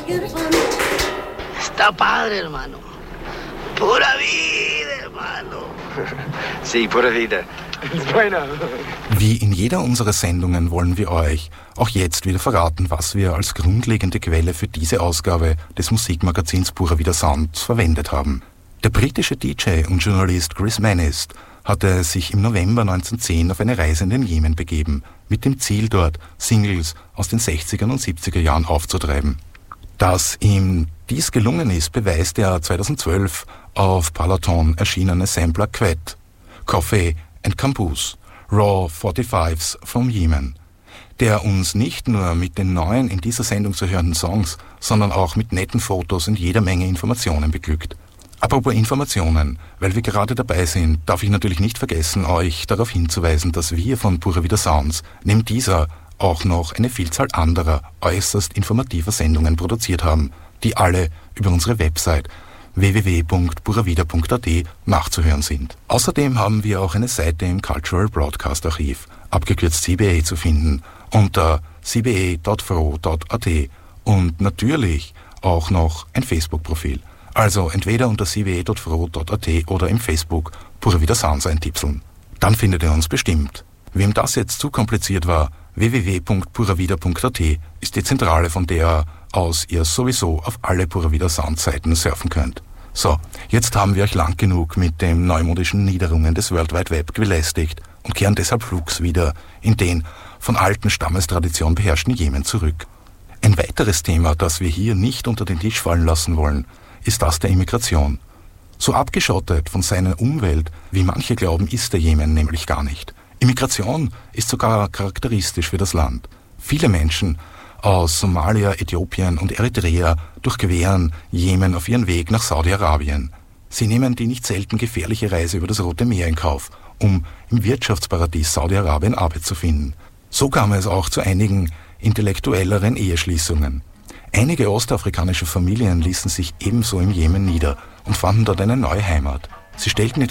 Está padre, hermano. Pura vida, hermano. Sí, pura vida. Bueno. Wie in jeder unserer Sendungen wollen wir euch auch jetzt wieder verraten, was wir als grundlegende Quelle für diese Ausgabe des Musikmagazins Pura Vida Sound verwendet haben. Der britische DJ und Journalist Chris Manist hatte sich im November 1910 auf eine Reise in den Jemen begeben, mit dem Ziel dort Singles aus den 60er und 70er Jahren aufzutreiben. Dass ihm dies gelungen ist, beweist der 2012 auf Palaton erschienene Sampler Quet, Coffee and Campus, Raw 45s from Yemen, der uns nicht nur mit den neuen in dieser Sendung zu hörenden Songs, sondern auch mit netten Fotos und jeder Menge Informationen beglückt. Apropos Informationen, weil wir gerade dabei sind, darf ich natürlich nicht vergessen, euch darauf hinzuweisen, dass wir von Pura Vida Sounds neben dieser auch noch eine Vielzahl anderer äußerst informativer Sendungen produziert haben, die alle über unsere Website www.puravida.at nachzuhören sind. Außerdem haben wir auch eine Seite im Cultural Broadcast Archiv, abgekürzt CBA, zu finden, unter cba.fro.at und natürlich auch noch ein Facebook-Profil. Also entweder unter cba.fro.at oder im Facebook Pura Vida Sounds eintipseln. Dann findet ihr uns bestimmt. Wem das jetzt zu kompliziert war, www.puravida.at ist die Zentrale, von der aus ihr sowieso auf alle Pura Vida Sound Seiten surfen könnt. So, jetzt haben wir euch lang genug mit den neumodischen Niederungen des World Wide Web belästigt und kehren deshalb flugs wieder in den von alten Stammestradition beherrschten Jemen zurück. Ein weiteres Thema, das wir hier nicht unter den Tisch fallen lassen wollen, ist das der Immigration. So abgeschottet von seiner Umwelt, wie manche glauben, ist der Jemen nämlich gar nicht. Immigration ist sogar charakteristisch für das Land. Viele Menschen aus Somalia, Äthiopien und Eritrea durchqueren Jemen auf ihren Weg nach Saudi-Arabien. Sie nehmen die nicht selten gefährliche Reise über das Rote Meer in Kauf, um im Wirtschaftsparadies Saudi-Arabien Arbeit zu finden. So kam es auch zu einigen intellektuelleren Eheschließungen. Einige ostafrikanische Familien ließen sich ebenso im Jemen nieder und fanden dort eine neue Heimat. Sie stellten